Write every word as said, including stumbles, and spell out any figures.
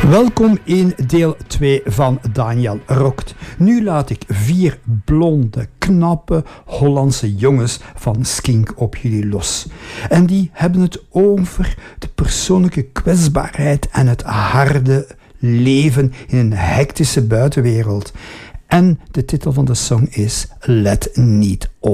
Welkom in deel twee van Daniel Rokt. Nu laat ik vier blonde, knappe Hollandse jongens van Skink op jullie los. En die hebben het over de persoonlijke kwetsbaarheid en het harde leven in een hectische buitenwereld. En de titel van de song is Let Niet Op.